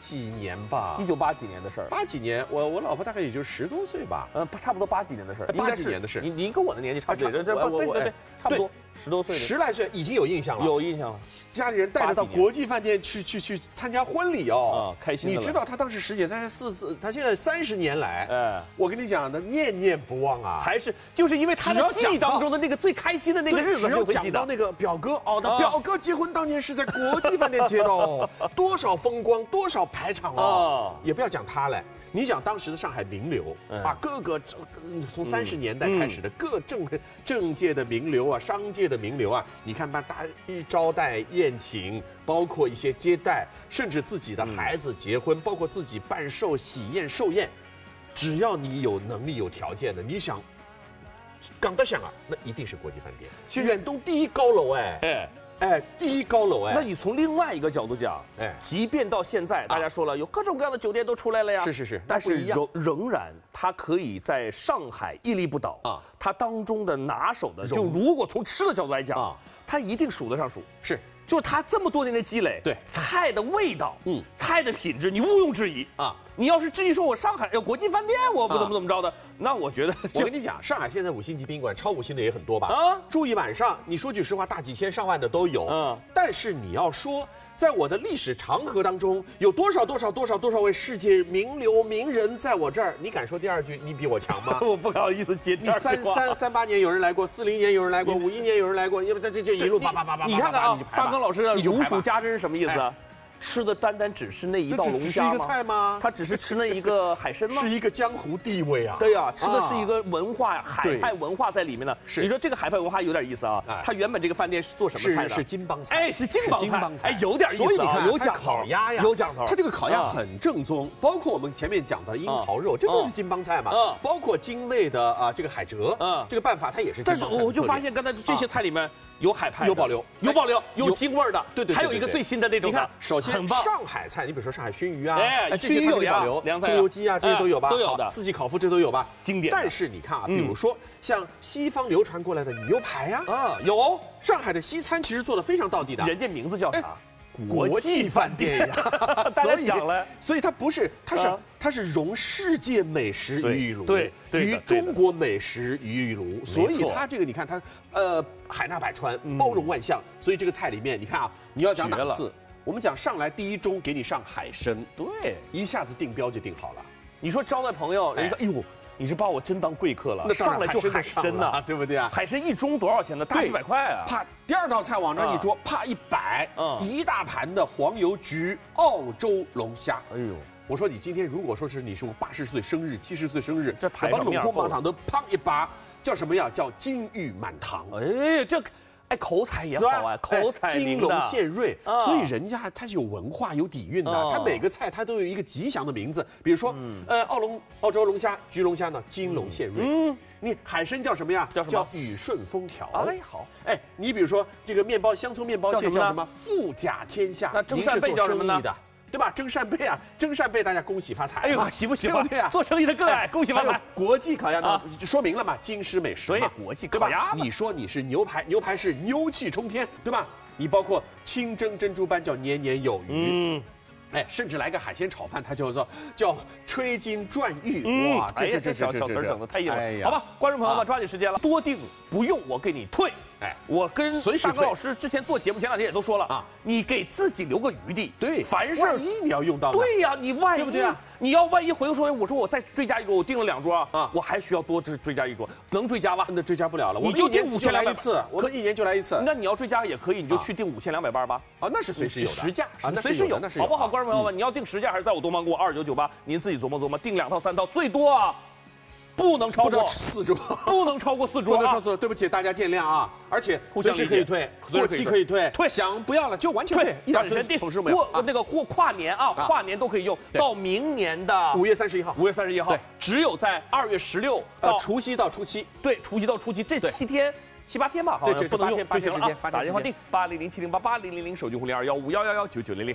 几年吧 ，1980几年的事儿。 80几年，我老婆大概也就10多岁吧。 差不多80几年的事儿 ，80几年的事。 您跟我的年纪差不多，对，差不多10多岁 ，10来岁已经有印象了， 有印象了。 家里人带着到国际饭店去参加婚礼哦， 开心。 你知道他当时10几，他现在30年来，我跟你讲的念念不忘啊， 还是就是因为他的记忆当中的那个最开心的那个日子， 只要讲到那个表哥哦，他表哥结婚当年是在国际饭店结的哦，多少风光，多少排场哦，也不要讲他嘞，你讲当时的上海名流啊，各个从30年代开始的各政界的名流啊，商界的名流啊，你看办大招待宴请，包括一些接待，甚至自己的孩子结婚，包括自己办喜宴寿宴，只要你有能力有条件的，你想港得响啊，那一定是国际饭店，去远东第一高楼第一高楼那你从另外一个角度讲，即便到现在，大家说了有各种各样的酒店都出来了呀， 是， 但是仍然它可以在上海屹立不倒啊。它当中的拿手的，就如果从吃的角度来讲，它一定数得上数。 是。 就是它这么多年的积累， 对菜的味道，菜的品质，你毋庸置疑啊。你要是质疑说我上海有国际饭店，我不怎么着的，那我觉得， 我跟你讲，上海现在5星级宾馆，超5星的也很多吧？啊，住一晚上，你说句实话，大几千上万的都有。但是你要说，在我的历史长河当中，有多少位世界名流名人在我这儿，你敢说第二句你比我强吗？ 我不好意思接第二句话。 38年有人来过，40年有人来过，51年有人来过，因为这一路叭， 你看看啊，大刚老师的如数家珍是什么意思啊？吃的单只是那一道龙虾吗？ 是一个菜吗？ 他只是吃那一个海参吗？ 是一个江湖地位啊！ 对呀，吃的是一个文化呀，海派文化在里面呢。你说这个海派文化有点意思啊。它原本这个饭店是做什么菜的？ 是金帮菜。 是金帮菜。有点意思。 所以你看，有烤鸭呀， 有讲头。 它这个烤鸭很正宗，包括我们前面讲的樱桃肉，这都是金帮菜嘛。包括精卫的这个海蜇，这个办法它也是。 但是我就发现刚才这些菜里面。有海派， 有保留， 有京味儿的， 对， 还有一个最新的那种。 你看，首先很棒， 上海菜，你比如说上海熏鱼啊， 熏鱼有保留， 葱油鸡啊，这些都有吧？ 都有的， 四季烤麸这都有吧？ 经典。 但是你看啊，比如说像西方流传过来的牛排呀， 有上海的西餐其实做的非常道地的， 人家名字叫啥？ 国际饭店呀，所以它不是，它是融世界美食于一炉， 对， 与中国美食于一炉，所以它这个你看它海纳百川，包容万象，所以这个菜里面你看啊，你要讲档次，我们讲上来第一中给你上海参， 对， 一下子定标就定好了。 你说招待朋友，人家哎呦。你是把我真当贵客了， 那上来就海参呐， 对不对啊？ 海参一盅多少钱呢？大几百块啊！ 啪，第二道菜往那一桌，啪100，一大盘的黄油焗澳洲龙虾。哎呦，我说你今天如果说是你是我80岁生日、70岁生日， 这排上面， 龙坡马场都啪一把，叫什么呀？叫金玉满堂。 哎，这。口采也好啊，口采金龙献瑞，所以人家它是有文化、有底蕴的。它每个菜它都有一个吉祥的名字，比如说，澳洲龙虾、焗龙虾呢，金龙献瑞。你海参叫什么呀？叫雨顺风调。 哎，好。 你比如说这个香葱面包蟹叫什么？富甲天下。 那蒸扇贝叫什么呢？ 对吧？蒸扇贝啊，蒸扇贝大家恭喜发财。 哎呦，喜不喜欢？ 对啊， 做生意的更爱恭喜发财。 国际烤鸭呢，说明了嘛，京师美食嘛， 国际烤鸭。 你说你是牛排，牛排是牛气冲天，对吧？你包括清蒸珍珠斑叫年年有余。甚至来个海鲜炒饭，它叫吹金转玉。哇，这小词整的太硬了。好吧，观众朋友们，抓紧时间了，多订不用我给你退。我跟大哥老师之前做节目前2天也都说了啊，你给自己留个余地。 对， 凡事万一你要用到。 对呀，你万一对不对啊？ 你要万一回头说，我说我再追加一桌，我订了2桌啊，我还需要多追加一桌，能追加吗？ 那追加不了了， 你就订 5200来一次，我们1年就来一次。 那你要追加也可以，你就去订5288 啊，那是随时有的实价啊， 随时有，好不好？观众朋友们，你要订实价还是在我东方给我2998，您自己琢磨，订2套3套，最多啊。不能超过 4桌， 不能超过4桌， 不能超过4桌，对不起，大家见谅啊！而且随时可以退，过期可以退，想不要了就完全退， 一点时间定。过跨年啊，跨年都可以用，到明年的 5月31号 ，5月31号，只有在2月16 到除夕到初七， 对，除夕到初七这7天。7、8天吧，好像不能用 8天时间， 打电话订8007088000，手机户021511999900。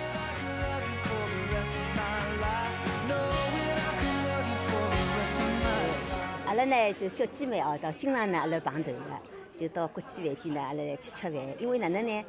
阿拉呢就小姐妹哦，到经常呢阿拉碰头的，就到国际饭店呢，阿拉来吃饭。因为哪能呢？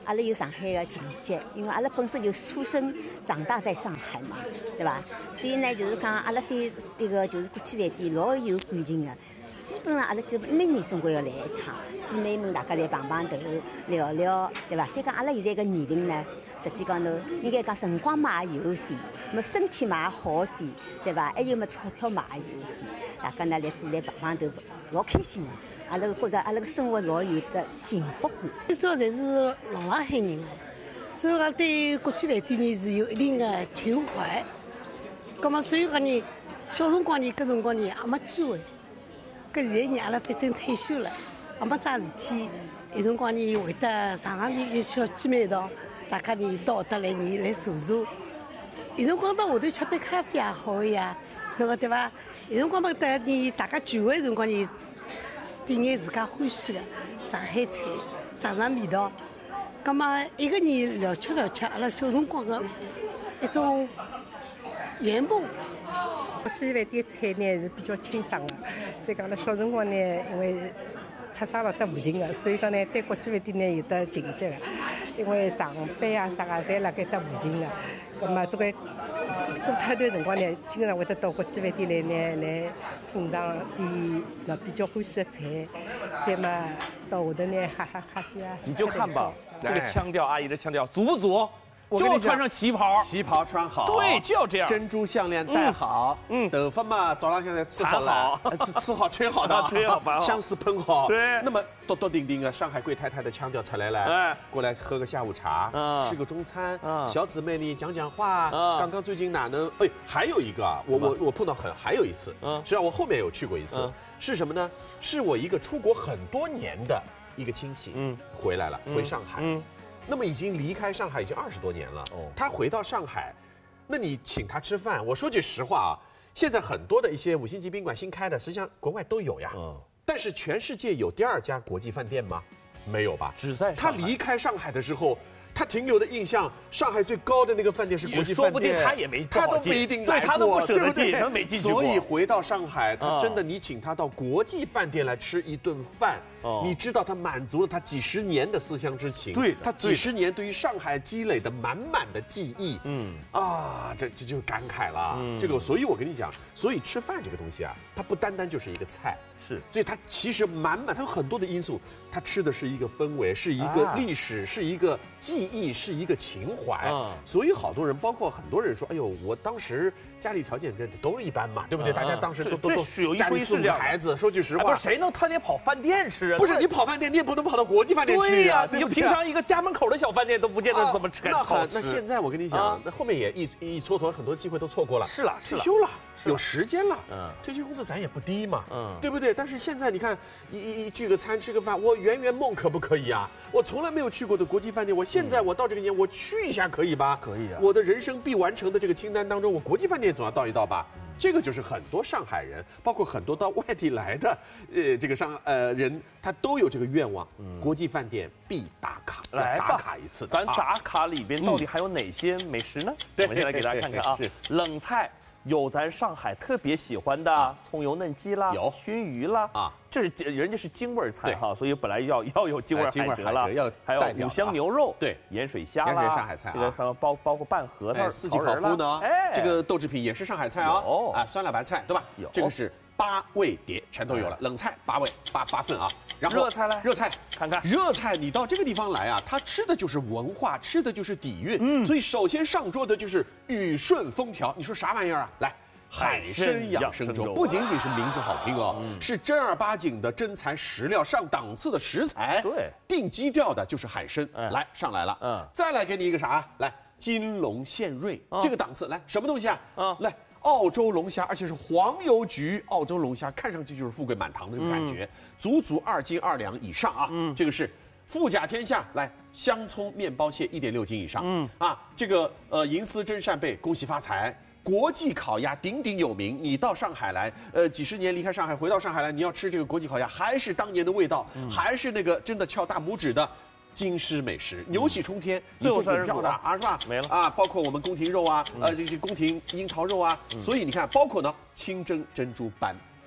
阿拉有上海的情结，因为阿拉本身就出生长大在上海嘛，对吧？所以呢，就是讲阿拉对这个就是国际饭店老有感情的。基本上阿拉基本每年总归要来一趟，姐妹们大家来碰碰头，聊聊，对吧？再讲阿拉现在个年龄呢，实际讲头应该讲辰光嘛也有点，么身体嘛也好点，对吧？还有么钞票嘛也有点，大家呢来过来碰碰头，老开心的。阿拉觉着阿拉个生活老有的幸福感。 最主要侪是老上海人啊，所以讲对国际饭店呢是有一定的情怀。葛么所以讲呢，小辰光呢搿辰光呢也没机会。搿现在呢，阿拉反正退休了，也没啥事体。有辰光呢，会得常常呢，有小姐妹一道，大家呢到学得来呢来坐坐。有辰光到下头吃杯咖啡也好呀，侬讲对伐？有辰光嘛，大家聚会辰光呢，点眼自家欢喜的上海菜，尝尝味道。葛么一个人聊吃阿拉小辰光的一种圆梦。 国际饭店菜呢是比较清爽的，再讲了小辰光呢，因为出生了得附近的，所以讲呢对国际饭店呢有得情结的，因为上班啊啥啊侪辣盖得附近的，葛么这个过脱一段辰光呢，经常会得到国际饭店来品尝点比较欢喜的菜，再嘛到下头呢喝喝咖啡啊。 你就看吧，这个腔调，阿姨的腔调足不足？就要穿上旗袍， 旗袍穿好， 对，就要这样。 珍珠项链戴好，头发嘛早上现在吃好了，吃好吹好的， 吹好， 香丝喷好。 对， 那么多多丁丁的上海贵太太的腔调出来了，过来喝个下午茶，吃个中餐，小姊妹你讲讲话，刚刚最近哪能？哎，还有一个啊，我碰到还有一次，实际上我后面有去过一次，是什么呢？是我一个出国很多年的一个亲戚，回来了，回上海，那么已经离开上海已经20多年了。他回到上海，那你请他吃饭，我说句实话啊，现在很多的一些5星级宾馆新开的，实际上国外都有呀。但是全世界有第2家国际饭店吗？没有吧？ 只在他离开上海的时候，他停留的印象，上海最高的那个饭店是国际饭店， 说不定他也没， 他都不一定来过， 对他都不舍得进，他没进去过。 所以回到上海，他真的，你请他到国际饭店来吃一顿饭。你知道他满足了他几十年的思乡之情， 对， 他几十年对于上海积累的满满的记忆，这就感慨了。这个，所以我跟你讲，所以吃饭这个东西啊，它不单单就是一个菜， 是， 所以它其实满满，它有很多的因素，它吃的是一个氛围，是一个历史，是一个记忆，是一个情怀。所以好多人，包括很多人说，哎呦，我当时家里条件这都一般嘛，对不对？大家当时都家里4个孩子，说句实话， 谁能天天跑饭店吃啊？ 不是你跑饭店，你也不能跑到国际饭店去呀。 你就平常一个家门口的小饭店都不见得怎么吃。 那现在我跟你讲，那后面也一蹉跎，很多机会都错过了。 是了， 退休了，有时间了，退休工资咱也不低嘛，对不对？但是现在你看，聚个餐吃个饭，我圆梦可不可以啊？我从来没有去过的国际饭店，我现在我到这个年，我去一下可以吧？ 可以啊。 我的人生必完成的这个清单当中，我国际饭店总要到一道吧。这个就是很多上海人，包括很多到外地来的，这个人，他都有这个愿望，国际饭店必打卡， 来打卡一次。 咱打卡里边到底还有哪些美食呢？我们先来给大家看看啊，冷菜。有咱上海特别喜欢的葱油嫩鸡啦， 有熏鱼啦啊，这是人家是京味菜哈，所以本来要有京味海蜇了，还有五香牛肉， 对， 盐水虾啦， 盐水上海菜啊， 这个什么包括拌核桃、 四季烤麸呢，这个豆制品也是上海菜啊，酸辣白菜对吧？ 有， 这个是8味碟，全都有了，冷菜8味8份啊。然后热菜呢？ 热菜看看， 热菜你到这个地方来啊，它吃的就是文化，吃的就是底蕴，所以首先上桌的就是雨顺风调。你说啥玩意儿啊？来。海参养生粥不仅仅是名字好听哦，是正儿八经的真材实料、上档次的食材。 对， 定基调的就是海参，来上来了。再来给你一个啥？来金龙现瑞，这个档次来什么东西啊？来澳洲龙虾，而且是黄油焗澳洲龙虾，看上去就是富贵满堂的这个感觉，足2斤2两以上啊。这个是富甲天下，来香葱面包蟹1.6斤以上。这个银丝蒸扇贝，恭喜发财。国际烤鸭鼎鼎有名，你到上海来，几十年离开上海，回到上海来，你要吃这个国际烤鸭，还是当年的味道，还是那个真的翘大拇指的京师美食，牛喜冲天，你做股票的啊是吧？ 没了啊，包括我们宫廷肉啊，这宫廷樱桃肉啊，所以你看，包括呢清蒸珍珠斑。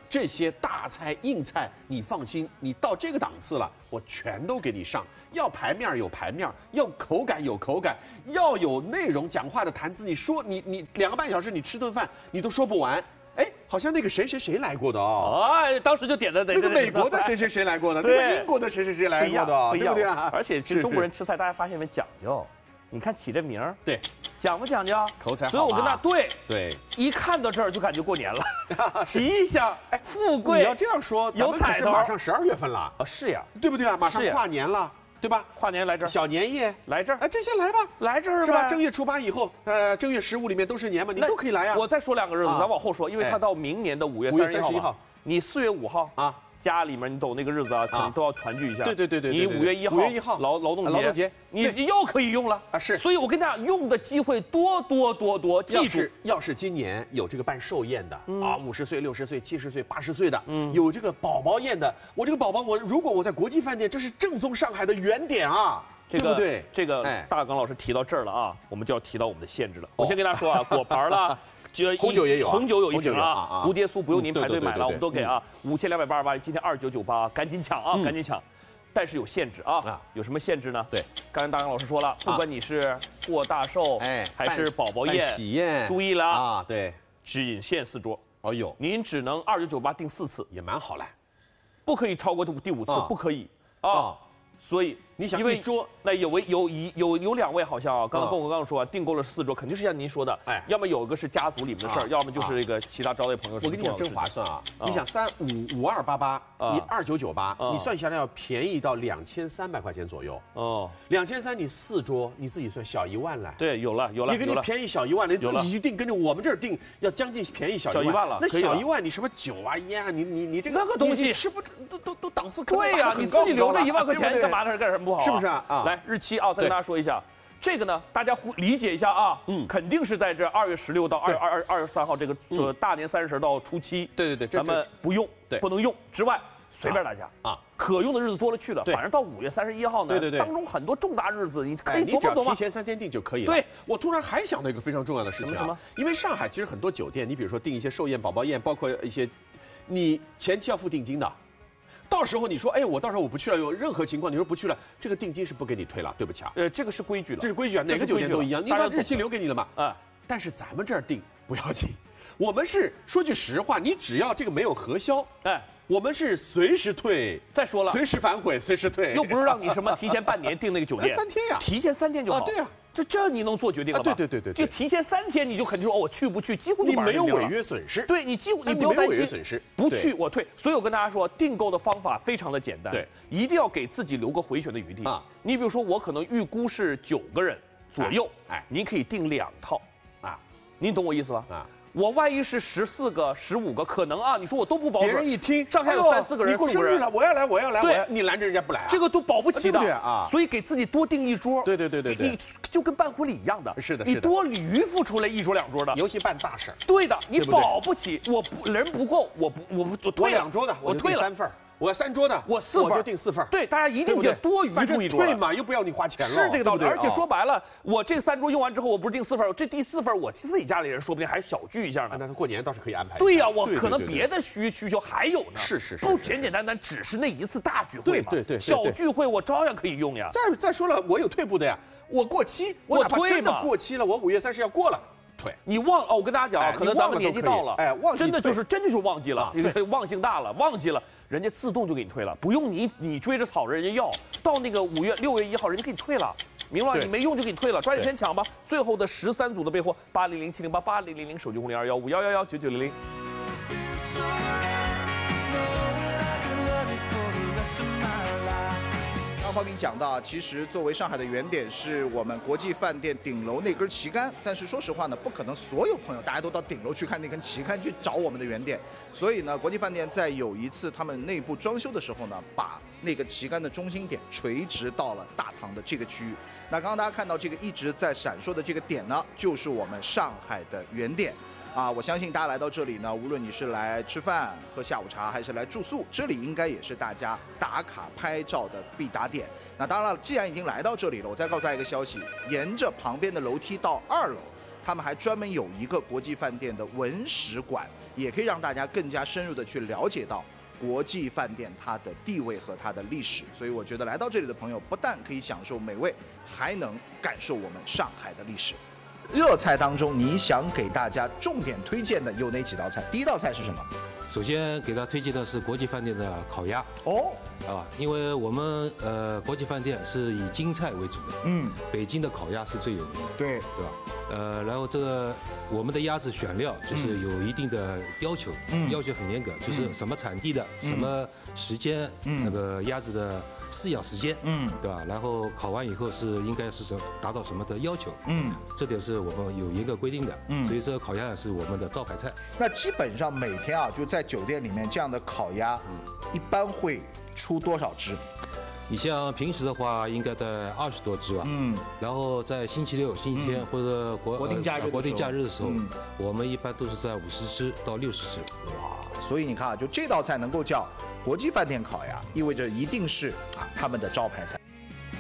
这些大菜硬菜，你放心，你到这个档次了，我全都给你上。要排面有排面，要口感有口感，要有内容，讲话的谈资，你说你2个半小时你吃顿饭你都说不完。哎，好像那个谁来过的哦， 哎，当时就点的那个美国的谁来过的，那个英国的谁来过的，对不对啊？ 而且其实中国人吃菜，大家发现没讲究。你看起这名儿， 对， 讲不讲究？ 口才好。 所以我跟他对， 一看到这儿就感觉过年了，吉祥，富贵。 你要这样说， 有彩头。 马上12月份了啊，是呀， 对不对啊？马上跨年了。对吧？ 跨年来这儿， 小年夜来这儿， 哎，这些来吧， 来这儿是吧？正月初8以后，正月15里面都是年嘛，你都可以来呀。 我再说2个日子，咱往后说，因为它到明年的5月31号，你4月5号啊，家里面你懂那个日子啊，可能都要团聚一下。 对， 你5月1号劳动节，你又可以用了啊。是，所以我跟你讲，用的机会多，记住， 要是今年有这个办寿宴的啊，50岁、60岁、70岁、80岁的，有这个宝宝宴的，我这个宝宝，如果我在国际饭店，这是正宗上海的原点啊。对不对？ 这个大刚老师提到这儿了啊，我们就要提到我们的限制了。我先跟大家说啊，果盘啦， 红酒也有， 红酒有一瓶啊，蝴蝶酥不用您排队买了，我们都给啊，5288，今天2998，赶紧抢啊，赶紧抢。但是有限制啊，有什么限制呢？ 对， 刚才大刚老师说了，不管你是过大寿，还是宝宝宴、 喜宴， 注意了啊，对， 只限4桌。 哦呦， 您只能2998订4次， 也蛮好嘞， 不可以超过第5次，不可以啊。所以你想一桌， 那有2位好像啊，刚刚说啊，订购了4桌，肯定是像您说的，哎，要么有一个是家族里面的事儿，要么就是这个其他招待朋友。 我跟你讲，真划算啊！你想5288，你2998，你算下来要便宜到2300块钱左右哦。2300你4桌，你自己算小1万了。 对，有了， 你给你便宜小1万，你自己去订，跟着我们这儿订要将近便宜小1万了。 那小1万，你什么酒啊烟啊，你这个那个东西吃不都档次对呀，你自己留着1万块钱干嘛？那是干什么不好？ 是不是啊？ 来，日期啊，再跟大家说一下，这个呢，大家理解一下啊，肯定是在这2月16到23号这个大年30到初7， 对， 咱们不用，不能用之外，随便大家啊，可用的日子多了去了，反正到5月31号呢， 对， 当中很多重大日子，你可以琢磨琢磨， 提前3天订就可以了。 对， 我突然还想到一个非常重要的事情啊，因为上海其实很多酒店，你比如说订一些寿宴、宝宝宴，包括一些，你前期要付定金的。到时候你说，哎，我到时候我不去了，有任何情况你说不去了，这个定金是不给你退了，对不起啊。 这个是规矩了， 这是规矩啊，哪个酒店都一样，你把日期留给你了嘛。啊，但是咱们这儿订不要紧，我们是说句实话，你只要这个没有核销，哎，我们是随时退。 再说了， 随时反悔，随时退， 又不是让你什么提前半年订那个酒店 ，3天呀， 提前3天就好。 对呀。 这你能做决定了吗？ 对， 就提前3天你就肯定说，我去不去，几乎就你没有违约损失。 对，你几乎你不要担心违约损失， 不去我退。所以我跟大家说，订购的方法非常的简单， 对， 一定要给自己留个回旋的余地啊。你比如说，我可能预估是9个人左右，哎，您可以订2套啊，您懂我意思吧？啊。我万一是14个、15个，可能啊，你说我都不保准。 别人一听， 上海有3、4个人， 你过生日了，我要来， 对， 你拦着人家不来， 这个都保不齐的啊。 所以给自己多订1桌。 对， 你就跟办婚礼一样的， 是的， 你多驴付出来1桌2桌的， 尤其办大事。 对的，你保不齐，人不够，我退 2桌的，我退了3份。我要3桌的， 我4份， 我就订4份。 对，大家一定就多余出1桌。 对嘛，又不要你花钱了。 是这个道理。而且说白了，我这3桌用完之后，我不是订4份，这第4份我自己家里人说不定还小聚一下呢。 那过年倒是可以安排。 对呀，我可能别的需求还有呢。 是， 不简简单单只是那一次大聚会嘛。 对， 小聚会我照样可以用呀。 再说了，我有退步的呀，我过期，我哪怕真的过期了，我5月30要过了。退， 你忘我跟大家讲啊，可能咱们年纪到了， 哎， 真的就是忘记了，忘性大了，忘记了，人家自动就给你退了，不用你追着吵着人家要，到那个6月1号人家给你退了，明白？你没用就给你退了，抓紧时间抢吧！最后的13组的备货，8007088000，手机0021511199900。 方明讲到，其实作为上海的原点是我们国际饭店顶楼那根旗杆，但是说实话呢，不可能所有朋友大家都到顶楼去看那根旗杆去找我们的原点，所以呢，国际饭店在有一次他们内部装修的时候呢，把那个旗杆的中心点垂直到了大堂的这个区域。那刚刚大家看到这个一直在闪烁的这个点呢，就是我们上海的原点。我相信大家来到这里呢，无论你是来吃饭、喝下午茶，还是来住宿，这里应该也是大家打卡拍照的必打点。那当然了，既然已经来到这里了，我再告诉大家一个消息：沿着旁边的楼梯到2楼， 他们还专门有一个国际饭店的文史馆，也可以让大家更加深入的去了解到国际饭店它的地位和它的历史。所以我觉得来到这里的朋友，不但可以享受美味，还能感受我们上海的历史。热菜当中，你想给大家重点推荐的有哪几道菜？第一道菜是什么？ 首先给大家推荐的是国际饭店的烤鸭哦， 因为我们国际饭店是以京菜为主的，北京的烤鸭是最有名的， 对吧？然后这个我们的鸭子选料就是有一定的要求，要求很严格，就是什么产地的，什么时间，那个鸭子的饲养时间，对吧？然后烤完以后是应该是达到什么的要求，这点是我们有严格规定的，所以这个烤鸭是我们的招牌菜。 那基本上每天就在酒店里面这样的烤鸭，一般会出多少只？ 你像平时的话，应该在20多只吧。然后在星期六、星期天或者国定假日的时候，我们一般都是在50只到60只。 哇！所以你看就这道菜能够叫国际饭店烤鸭，意味着一定是他们的招牌菜。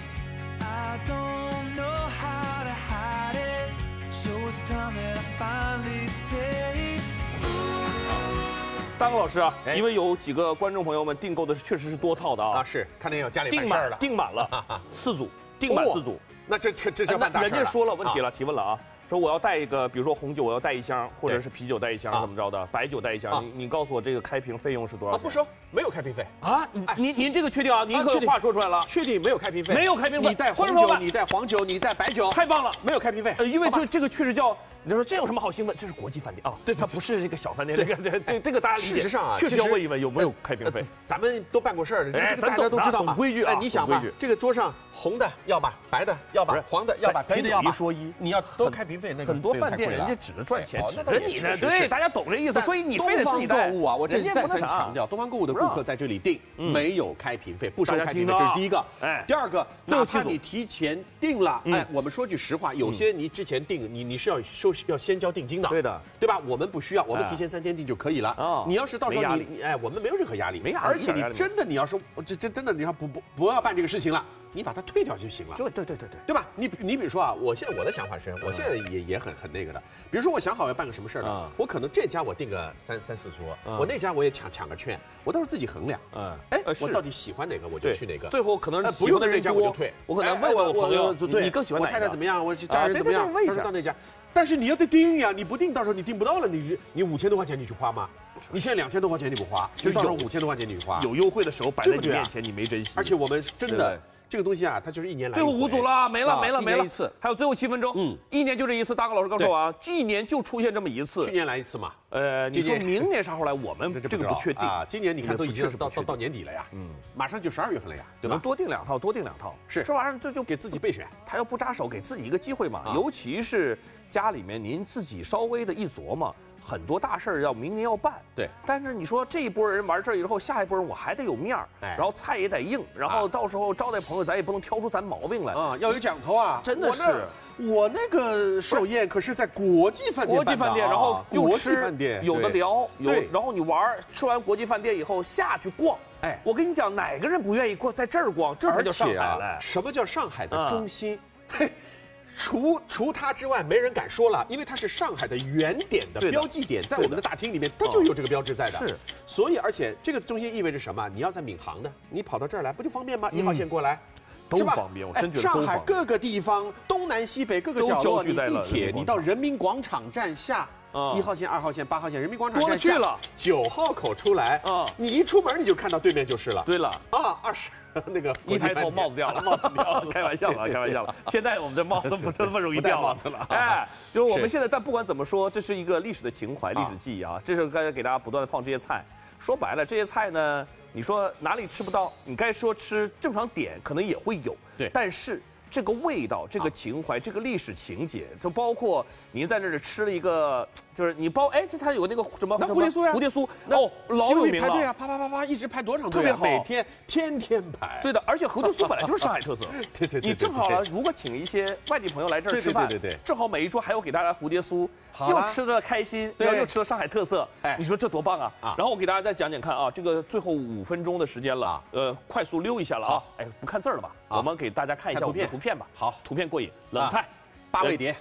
大哥老师啊，因为有几个观众朋友们订购的确实是多套的啊， 是看见有家里办事儿了， 订满了4组，订满4组， 那这就办大事了。 人家说了问题了，提问了啊，说我要带一个，比如说红酒我要带1箱，或者是啤酒带1箱，怎么着的，白酒带1箱，你告诉我这个开瓶费用是多少？ 不收，没有开瓶费啊！您这个确定啊？您可话说出来了， 确定没有开瓶费， 没有开瓶费。 你带红酒，你带黄酒，你带白酒， 太棒了， 没有开瓶费。 因为这个确实叫。你说这有什么好兴奋？这是国际饭店啊，对，它不是这个小饭店。这个大家理解。 事实上确实要问一问有没有开瓶费。 咱们都办过事儿，这个大家都知道嘛。 懂规矩啊。 你想吧，这个桌上红的要吧，白的要吧，黄的要吧，啤的要吧。 一说一， 你要都开瓶费，那很多饭店人家只是赚钱，指着你呢。对，大家懂这意思，所以你非得自己带。 东方购物啊，我这里再三强调，东方购物的顾客在这里订没有开瓶费，不收开瓶费，这是第一个。第二个，哪怕你提前订了，我们说句实话，有些你之前订，你是要先交定金。 对的， 对吧？我们不需要，我们提前3天订就可以了。你要是到时候我们没有任何压力，而且你真的，你要说真的，你要不要办这个事情了，你把它退掉就行了。对吧？你比如说啊，我现在我的想法是，我现在也很那个的。比如说我想好要办个什么事儿了，我可能这家我订个3、4桌，我那家我也抢个券，我到时候自己衡量。我到底喜欢哪个我就去哪个。 最后可能不用的那家我就退， 我可能问我朋友，你更喜欢哪个？ 我太太怎么样？我家人怎么样？ 问一下到那家。但是你要得订呀，你不订，到时候你订不到了，你5000多块钱你去花吗？你现在2000多块钱你不花，就到时候5000多块钱你去花。 有优惠的时候摆在你面前，你没珍惜。 而且我们真的这个东西啊，它就是1年来。 最后5组了，没了。 1年1次， 还有最后7分钟。1年就这一次。大高老师刚说完，1年就出现这么一次。 去年来1次嘛。 你说明年啥时候来？我们这个不确定啊。今年你看都已经到年底了呀，马上就12月份了呀，对吧？ 多订2套， 是这玩意儿这就给自己备选。 他要不扎手，给自己一个机会嘛。尤其是家里面您自己稍微的一琢磨。很多大事儿要明年要办， 对。 但是你说这一波人完事儿以后，下一波人我还得有面儿，然后菜也得硬，然后到时候招待朋友，咱也不能挑出咱毛病来啊，要有讲头啊！ 真的是， 我那个寿宴可是在国际饭店， 然后国际饭店有的聊，然后你玩，吃完国际饭店以后下去逛，我跟你讲，哪个人不愿意逛在这儿逛？这才叫上海嘞！ 什么叫上海的中心？嘿。除它之外，没人敢说了，因为它是上海的原点的标记点，在我们的大厅里面，它就有这个标志在的。 是， 所以而且这个中心意味着什么？你要在闵行的，你跑到这儿来，不就方便吗？1号线过来， 都方便。我真觉得上海各个地方，东南西北各个角落，你地铁，你到人民广场站下。1号线、2号线、8号线，人民广场站下了，9号口出来，你一出门你就看到对面就是了。 对了 ，20。那个一抬头帽子掉了，开玩笑了。现在我们的帽子不这么容易掉帽子了。 就是我们现在，但不管怎么说，这是一个历史的情怀、历史记忆啊。这是该给大家不断的放这些菜。说白了，这些菜呢，你说哪里吃不到？你该说吃正常点，可能也会有。 对， 但是。这个味道，这个情怀，这个历史情节，就包括您在那里吃了一个，就是你这它有那个什么蝴蝶酥呀， 蝴蝶酥哦，老有名了， 排队啊，啪，一直排多长队？ 特别好， 每天天排。 对的，而且蝴蝶酥本来就是上海特色。 对， 你正好如果请一些外地朋友来这儿吃饭， 对， 正好每一桌还有给大家蝴蝶酥，又吃得开心，又吃了上海特色，你说这多棒啊！然后我给大家再讲讲看啊，这个最后5分钟的时间了，快速溜一下了啊，不看字了吧？我们给大家看一下我们的图片吧。 好， 图片过瘾，冷菜 8味碟， 来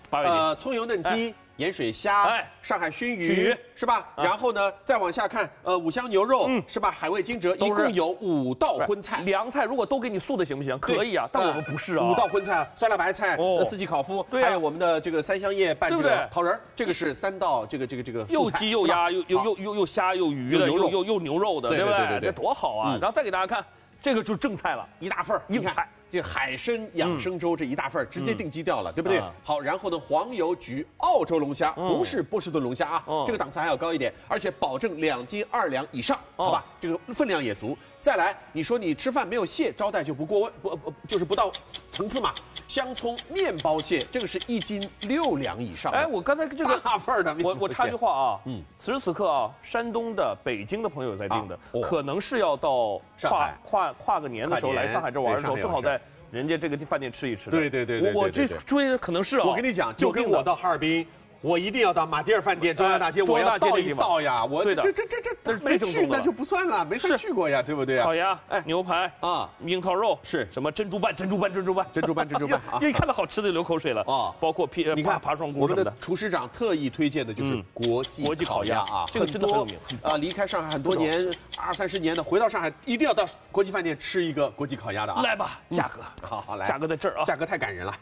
8月底， 葱油嫩鸡。盐水虾，上海熏鱼是吧？然后呢，再往下看，五香牛肉是吧？海味惊蛰，一共有5道荤菜。 凉菜如果都给你素的行不行？可以啊，但我们不是啊。 5道荤菜，酸辣白菜，四季烤麸，还有我们的这个3香叶拌这个桃仁，这个是3道这个又鸡又鸭又虾又鱼的，又牛肉的，对不对？这多好啊！然后再给大家看，这个就是正菜了， 一大份硬菜。 这海参养生粥这一大份直接定基掉了，对不对？好，然后呢，黄油焗澳洲龙虾，不是波士顿龙虾啊，这个档次还要高一点，而且保证2斤2两以上，好吧？这个分量也足。再来，你说你吃饭没有蟹，招待就不过问，就是不到层次嘛。香葱面包蟹，这个是1斤6两以上。 哎，我刚才这个大份的， 我插句话啊，此时此刻啊，山东的、北京的朋友在订的，可能是要到跨个年的时候来上海这玩的时候，正好在。 人家这个饭店吃一吃的， 对， 我这追的可能是啊。 我跟你讲，就跟我到哈尔滨，我一定要到马迭尔饭店、中央大街，我要到一道呀。我这没去那就不算了，没去过呀，对不对啊？ 烤鸭、牛排啊，樱桃肉是什么珍珠拌啊！一看到好吃的就流口水了啊！包括你看爬霜菇我们的厨师长特意推荐的就是国际烤鸭啊， 这个真的很有名啊！离开上海很多年，20、30年的，回到上海一定要到国际饭店吃一个国际烤鸭的啊！ 来吧，价格好来， 价格在这儿啊， 价格太感人了。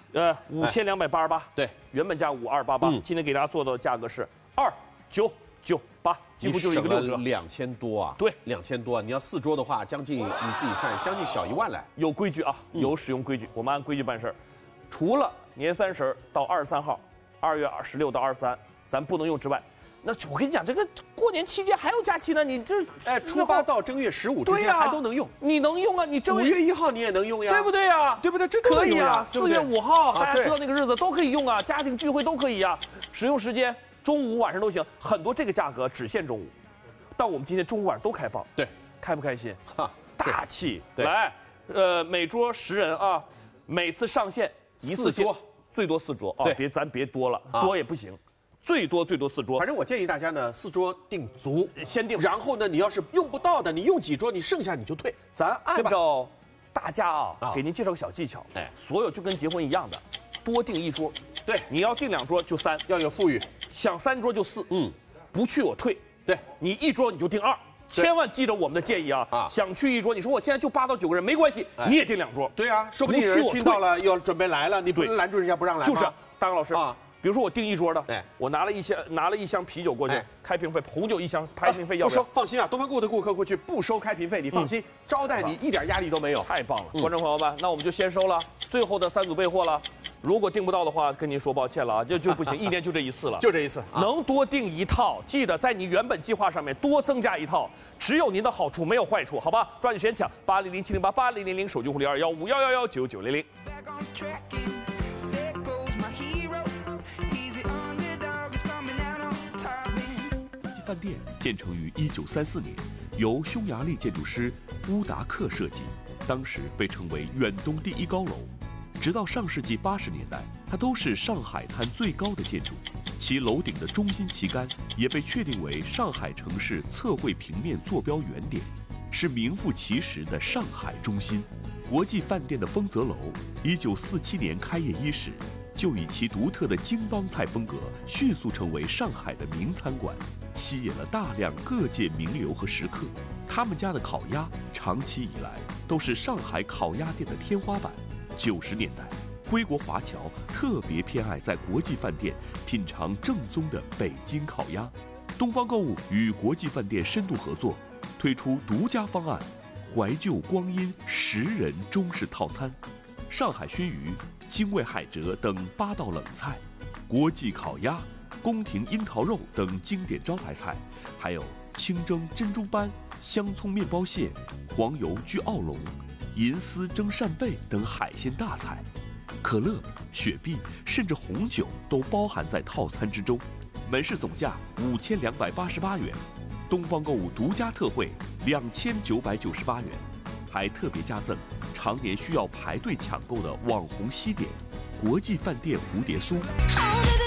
5288， 对， 原本价5288，今天给大家做到价格是2998，几乎就是一个6折 ，2000多啊！ 对 ，2000多啊！你要4桌的话，将近你自己算，将近小1万来。 有规矩啊，有使用规矩，我们按规矩办事儿。除了年30到23号，2月16到23，咱不能用之外。 那我跟你讲，这个过年期间还有假期呢，你这出发到正月15之间还都能用， 你能用啊？你正月5月1号你也能用呀， 对不对呀？ 对不对？这可以啊，4月5号大家知道那个日子都可以用啊，家庭聚会都可以啊，使用时间中午晚上都行，很多这个价格只限中午，但我们今天中午晚上都开放， 对， 开不开心？大气， 对， 来，每桌10人啊，每次上线一次 4桌， 最多4桌啊，咱别多了，多也不行。 最多4桌， 反正我建议大家呢，4桌订足， 先订。 然后呢，你要是用不到的，你用几桌，你剩下你就退。 咱按照大家给您介绍个小技巧，所有就跟结婚一样的，多订1桌。 对， 你要订2桌就3， 要有富裕。 想3桌就4，不去我退。 对， 你1桌你就订2，千万记得我们的建议啊！想去1桌，你说我现在就8到9个人，没关系，你也订2桌。 对啊，说不定人听到了要准备来了，你不拦住人家不让来吗？ 就是，大刚老师啊。 比如说我订1桌的，我拿了一箱啤酒过去，开瓶费，红酒1箱，开瓶费要不要？ 不收，放心啊，东方购物的顾客过去不收开瓶费，你放心，招待你一点压力都没有。 太棒了，观众朋友们，那我们就先收了最后的3组备货了。如果订不到的话，跟您说抱歉了啊，就不行，1年就这一次了， 就这一次， 能多订1套，记得在你原本计划上面多增加1套，只有您的好处没有坏处，好吧？抓紧时间抢8007088000，手机护理21511999900。 饭店建成于1934年，由匈牙利建筑师乌达克设计，当时被称为远东第1高楼。直到上世纪80年代，它都是上海滩最高的建筑，其楼顶的中心旗杆也被确定为上海城市测绘平面坐标原点，是名副其实的上海中心。国际饭店的丰泽楼，1947年开业伊始，就以其独特的京帮菜风格迅速成为上海的名餐馆。 吸引了大量各界名流和食客，他们家的烤鸭长期以来都是上海烤鸭店的天花板。90年代，归国华侨特别偏爱在国际饭店品尝正宗的北京烤鸭。东方购物与国际饭店深度合作，推出独家方案——怀旧光阴10人中式套餐，上海熏鱼、精卫海蜇等8道冷菜，国际烤鸭。 宫廷樱桃肉等经典招牌菜，还有清蒸珍珠斑、香葱面包蟹、黄油焗澳龙、银丝蒸扇贝等海鲜大菜，可乐、雪碧甚至红酒都包含在套餐之中。门市总价5288元，东方购物独家特惠2998元，还特别加赠常年需要排队抢购的网红西点——国际饭店蝴蝶酥。